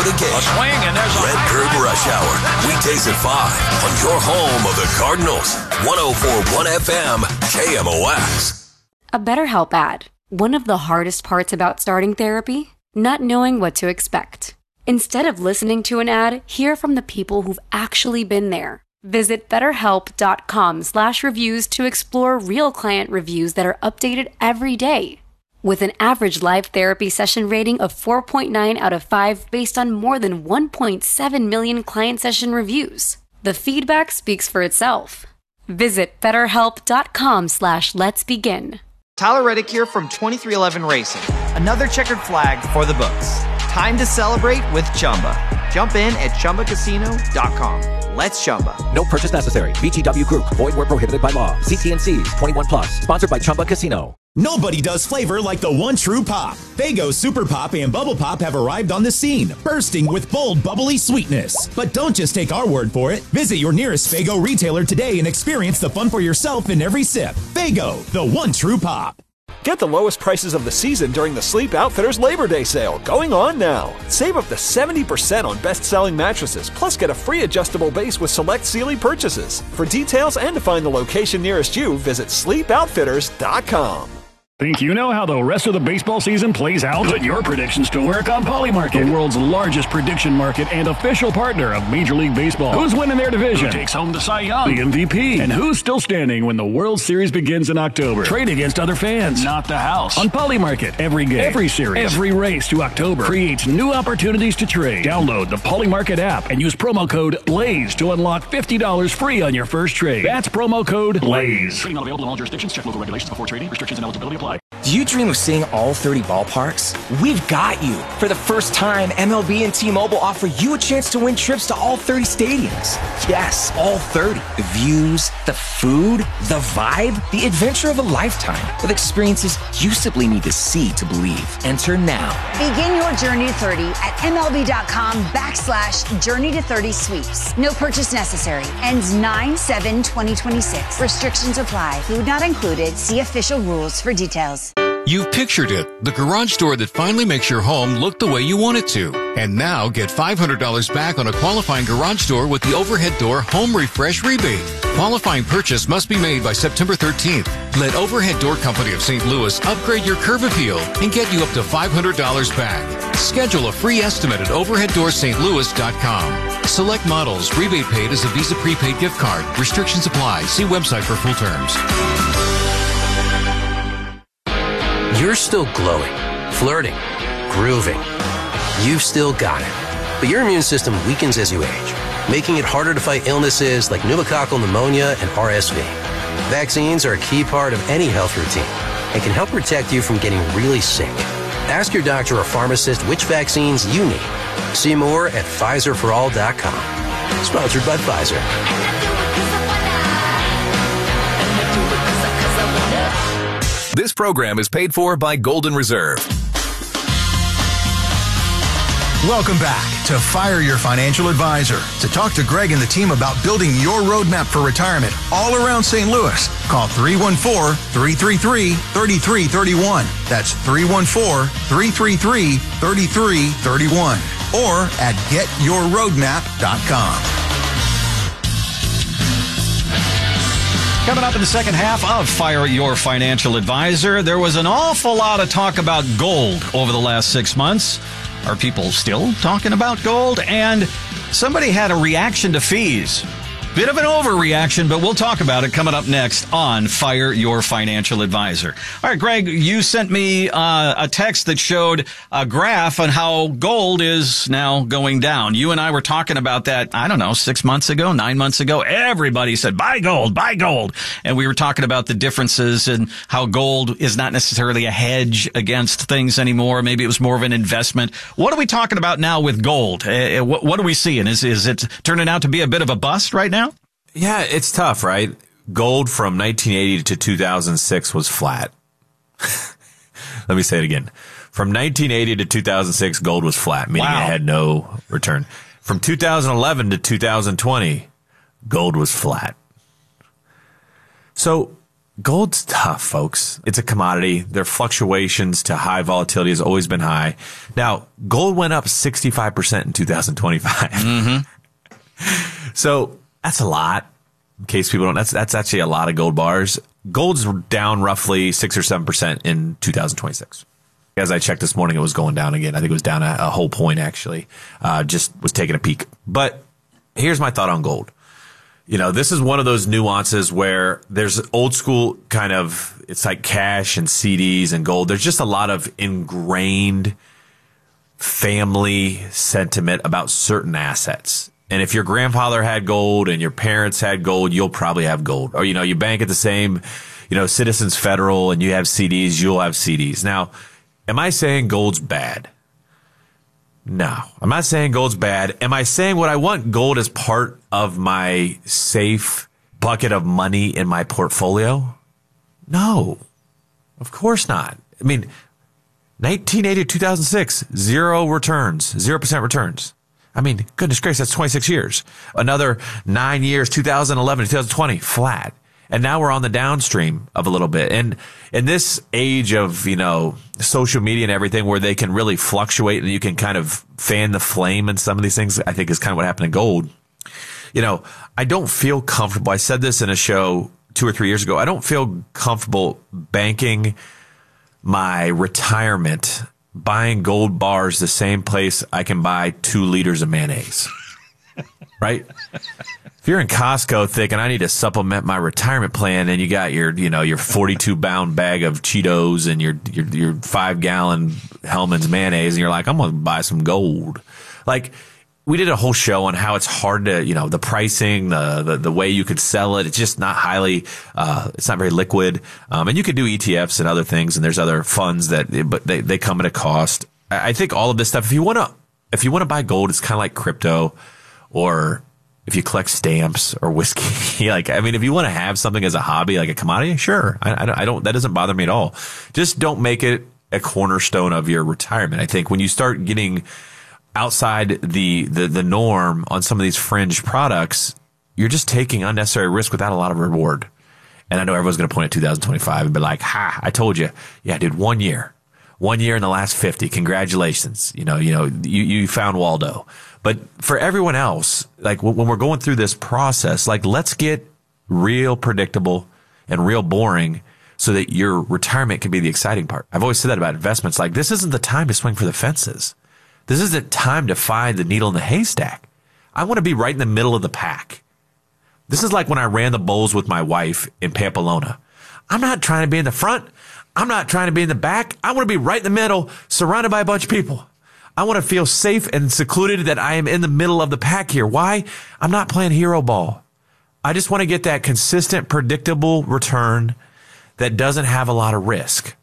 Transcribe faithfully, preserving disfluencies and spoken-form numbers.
for the game. A swing, and there's a Redbird Rush Hour. Weekdays at five on your home of the Cardinals. one oh four point one F M, K M O X. A BetterHelp ad. One of the hardest parts about starting therapy? Not knowing what to expect. Instead of listening to an ad, hear from the people who've actually been there. Visit betterhelp.com slash reviews to explore real client reviews that are updated every day. With an average live therapy session rating of four point nine out of five based on more than one point seven million client session reviews. The feedback speaks for itself. Visit betterhelp.com slash let's begin. Tyler Reddick here from twenty-three eleven Racing. Another checkered flag for the books. Time to celebrate with Chumba. Jump in at Chumba Casino dot com. Let's Chumba. No purchase necessary. B G W Group. Void where prohibited by law. See T and C's. twenty-one plus. Sponsored by Chumba Casino. Nobody does flavor like the one true pop. Faygo Super Pop and Bubble Pop have arrived on the scene, bursting with bold, bubbly sweetness. But don't just take our word for it. Visit your nearest Faygo retailer today and experience the fun for yourself in every sip. Faygo, the one true pop. Get the lowest prices of the season during the Sleep Outfitters Labor Day sale, going on now. Save up to seventy percent on best-selling mattresses, plus get a free adjustable base with select Sealy purchases. For details and to find the location nearest you, visit sleep outfitters dot com. Think you know how the rest of the baseball season plays out? Put your predictions to work on Polymarket, the world's largest prediction market and official partner of Major League Baseball. Who's winning their division? Who takes home the Cy Young, the M V P? And who's still standing when the World Series begins in October? Trade against other fans, not the house. On Polymarket, every game, every series, every race to October creates new opportunities to trade. Download the Polymarket app and use promo code BLAZE to unlock fifty dollars free on your first trade. That's promo code BLAZE. Trading not available in all jurisdictions. Check local regulations before trading. Restrictions and eligibility apply. Do you dream of seeing all thirty ballparks? We've got you. For the first time, M L B and T-Mobile offer you a chance to win trips to all thirty stadiums. Yes, all thirty. The views, the food, the vibe, the adventure of a lifetime with experiences you simply need to see to believe. Enter now. Begin your journey to thirty at MLB.com backslash journey to thirty sweeps. No purchase necessary. Ends nine seven twenty twenty-six. Restrictions apply. Food not included. See official rules for details. You've pictured it, the garage door that finally makes your home look the way you want it to. And now get five hundred dollars back on a qualifying garage door with the Overhead Door Home Refresh Rebate. Qualifying purchase must be made by September thirteenth. Let Overhead Door Company of Saint Louis upgrade your curb appeal and get you up to five hundred dollars back. Schedule a free estimate at overhead door st louis dot com. Select models. Rebate paid as a Visa prepaid gift card. Restrictions apply. See website for full terms. You're still glowing, flirting, grooving. You've still got it. But your immune system weakens as you age, making it harder to fight illnesses like pneumococcal pneumonia and R S V. Vaccines are a key part of any health routine and can help protect you from getting really sick. Ask your doctor or pharmacist which vaccines you need. See more at Pfizer for all dot com. Sponsored by Pfizer. This program is paid for by Golden Reserve. Welcome back to Fire Your Financial Advisor. To talk to Greg and the team about building your roadmap for retirement all around Saint Louis, call three one four, three three three, three three three one. That's three one four, three three three, three three three one. Or at get your roadmap dot com. Coming up in the second half of Fire Your Financial Advisor, there was an awful lot of talk about gold over the last six months. Are people still talking about gold? And somebody had a reaction to fees. Bit of an overreaction, but we'll talk about it coming up next on Fire Your Financial Advisor. All right, Greg, you sent me uh, a text that showed a graph on how gold is now going down. You and I were talking about that, I don't know, six months ago, nine months ago. Everybody said, buy gold, buy gold. And we were talking about the differences and how gold is not necessarily a hedge against things anymore. Maybe it was more of an investment. What are we talking about now with gold? Uh, what, what are we seeing? Is, is it turning out to be a bit of a bust right now? Yeah, it's tough, right? Gold from nineteen eighty to two thousand six was flat. Let me say it again. From nineteen eighty to two thousand six, gold was flat, meaning wow. It had no return. From two thousand eleven to two thousand twenty, gold was flat. So gold's tough, folks. It's a commodity. Their fluctuations to high volatility has always been high. Now, gold went up sixty-five percent in two thousand twenty-five. Mm-hmm. So that's a lot. In case people don't, that's that's actually a lot of gold bars. Gold's down roughly six or seven percent in two thousand twenty-six. As I checked this morning, it was going down again. I think it was down a, a whole point, actually. Uh, just was taking a peek. But here's my thought on gold. You know, this is one of those nuances where there's old school kind of, it's like cash and C Ds and gold. There's just a lot of ingrained family sentiment about certain assets. And if your grandfather had gold and your parents had gold, you'll probably have gold. Or, you know, you bank at the same, you know, Citizens Federal and you have C Ds, you'll have C Ds. Now, am I saying gold's bad? No, I'm not saying gold's bad. Am I saying what I want gold as part of my safe bucket of money in my portfolio? No, of course not. I mean, nineteen eighty to two thousand six, zero returns, zero percent returns. I mean, goodness gracious, that's twenty-six years. Another nine years, two thousand eleven to two thousand twenty, flat. And now we're on the downstream of a little bit. And in this age of, you know, social media and everything where they can really fluctuate and you can kind of fan the flame in some of these things, I think is kind of what happened to gold. You know, I don't feel comfortable. I said this in a show two or three years ago. I don't feel comfortable banking my retirement buying gold bars the same place I can buy two liters of mayonnaise. Right? If you're in Costco thinking I need to supplement my retirement plan and you got your, you know, your forty-two pound bag of Cheetos and your, your, your five gallon Hellman's mayonnaise and you're like, I'm going to buy some gold. Like, we did a whole show on how it's hard to, you know, the pricing, the, the, the way you could sell it. It's just not highly, uh, it's not very liquid. Um, and you could do E T Fs and other things and there's other funds that, but they, they come at a cost. I think all of this stuff, if you want to, if you want to buy gold, it's kind of like crypto or, if you collect stamps or whiskey, like, I mean, if you want to have something as a hobby, like a commodity, sure. I, I don't, that doesn't bother me at all. Just don't make it a cornerstone of your retirement. I think when you start getting outside the, the, the norm on some of these fringe products, you're just taking unnecessary risk without a lot of reward. And I know everyone's going to point at two thousand twenty-five and be like, ha, I told you. Yeah, dude, one year, one year in the last fifty. Congratulations. You know, you know, you, you found Waldo. But for everyone else, like when we're going through this process, like let's get real predictable and real boring so that your retirement can be the exciting part. I've always said that about investments. Like this isn't the time to swing for the fences. This is the time to find the needle in the haystack. I want to be right in the middle of the pack. This is like when I ran the bulls with my wife in Pamplona. I'm not trying to be in the front. I'm not trying to be in the back. I want to be right in the middle, surrounded by a bunch of people. I want to feel safe and secluded that I am in the middle of the pack here. Why? I'm not playing hero ball. I just want to get that consistent, predictable return that doesn't have a lot of risk.